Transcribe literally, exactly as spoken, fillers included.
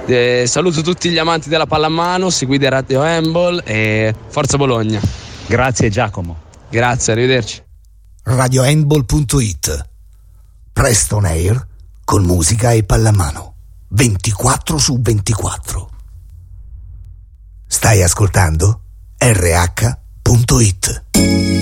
Eh, saluto tutti gli amanti della pallamano, seguite Radio Handball e Forza Bologna. Grazie Giacomo. Grazie, arrivederci. radio handball punto it. Preston Air con musica e pallamano ventiquattro su ventiquattro. Stai ascoltando R H punto it.